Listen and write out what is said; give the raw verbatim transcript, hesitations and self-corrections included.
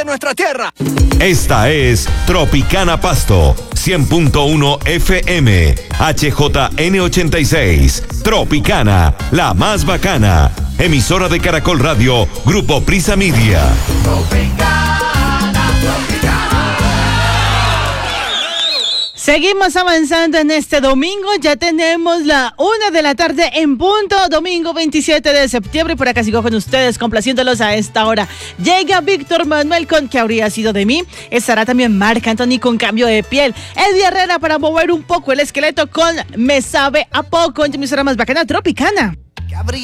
de nuestra tierra. Esta es Tropicana Pasto, cien punto uno F M, H J N ochenta y seis. Tropicana, la más bacana. Emisora de Caracol Radio, Grupo Prisa Media. Tropicana, Tropicana. Seguimos avanzando en este domingo, ya tenemos la una de la tarde en punto, domingo veintisiete de septiembre, y por acá sigo con ustedes, complaciéndolos a esta hora. Llega Víctor Manuel con ¿Qué habría sido de mí? Estará también Marc Anthony con Cambio de piel. Eddie Herrera para mover un poco el esqueleto con Me sabe a poco, en tu emisora más bacana, Tropicana.